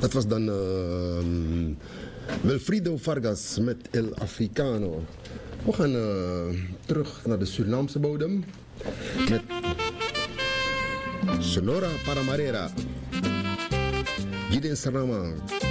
Dat was dan Wilfrido Vargas met El Africano. We gaan terug naar de Surinaamse bodem met Sonora Paramarera. Gideon Sarama.